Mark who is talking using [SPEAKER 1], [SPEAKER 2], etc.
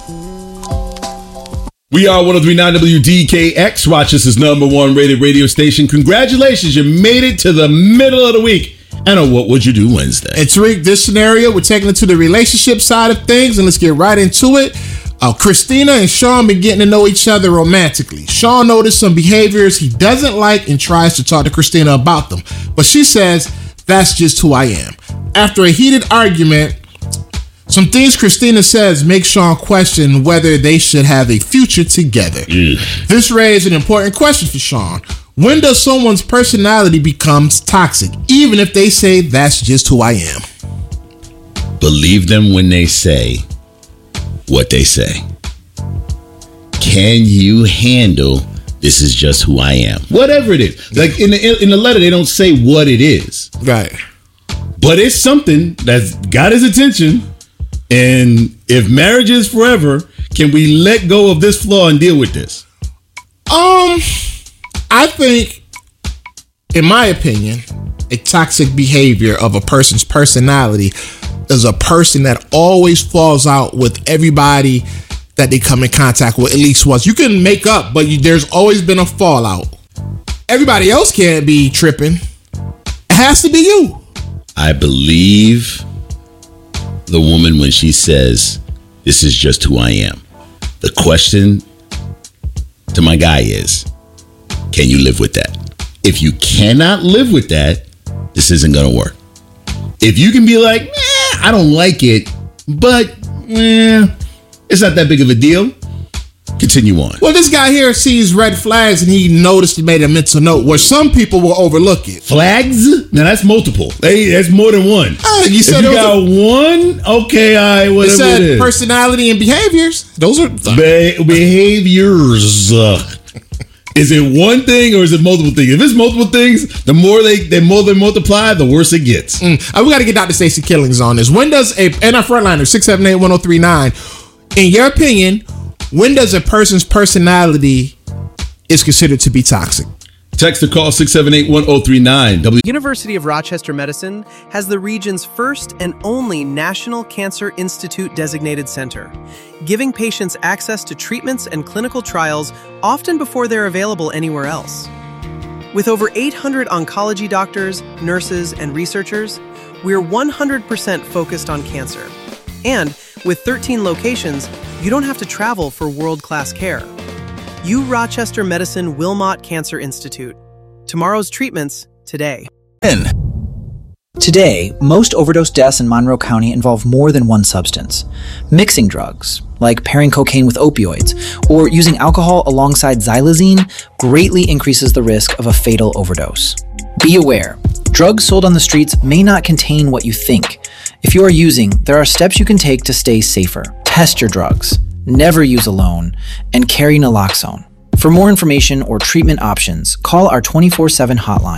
[SPEAKER 1] We are 103.9 WDKX, Rochester's #1 rated radio station. Congratulations, you made it to the middle of the week. And what would you do Wednesday?
[SPEAKER 2] And Tariq, this scenario, we're taking it to the relationship side of things, and let's get right into it. Christina and Sean been getting to know each other romantically. Sean noticed some behaviors he doesn't like and tries to talk to Christina about them. But she says, that's just who I am. After a heated argument, some things Christina says make Sean question whether they should have a future together. This raised an important question for Sean. When does someone's personality become toxic, even if they say that's just who I am?
[SPEAKER 1] Believe them when they say what they say. Can you handle this is just who I am? Whatever it is. Like in the letter, they don't say what it is.
[SPEAKER 2] Right.
[SPEAKER 1] But it's something that's got his attention. And if marriage is forever, can we let go of this flaw and deal with this?
[SPEAKER 2] I think, in my opinion, a toxic behavior of a person's personality is a person that always falls out with everybody that they come in contact with at least once. You can make up, but there's always been a fallout. Everybody else can't be tripping. It has to be you.
[SPEAKER 1] I believe the woman when she says, this is just who I am. The question to my guy is, can you live with that? If you cannot live with that, this isn't going to work. If you can be like, I don't like it, but it's not that big of a deal, continue on.
[SPEAKER 2] Well, this guy here sees red flags and he noticed, he made a mental note where some people will overlook it.
[SPEAKER 1] Flags? Now that's multiple. That's more than one.
[SPEAKER 2] You said
[SPEAKER 1] if you got one, okay, all right, whatever
[SPEAKER 2] it
[SPEAKER 1] is.
[SPEAKER 2] Personality and behaviors. Those are
[SPEAKER 1] behaviors. Is it one thing or is it multiple things? If it's multiple things, the more they multiply, the worse it gets.
[SPEAKER 2] We got to get Dr. Stacey Killings on this. When does and our frontliner 678-1039, in your opinion, when does a person's personality is considered to be toxic?
[SPEAKER 1] Text or call 678-1039.
[SPEAKER 3] University of Rochester Medicine has the region's first and only National Cancer Institute designated center, giving patients access to treatments and clinical trials often before they're available anywhere else. With over 800 oncology doctors, nurses, and researchers, we're 100% focused on cancer. And with 13 locations, you don't have to travel for world-class care. U-Rochester Medicine Wilmot Cancer Institute. Tomorrow's treatments, today.
[SPEAKER 4] Today, most overdose deaths in Monroe County involve more than one substance. Mixing drugs, like pairing cocaine with opioids, or using alcohol alongside xylazine, greatly increases the risk of a fatal overdose. Be aware, drugs sold on the streets may not contain what you think. If you are using, there are steps you can take to stay safer. Test your drugs. Never use alone, and carry naloxone. For more information or treatment options, call our 24/7 hotline.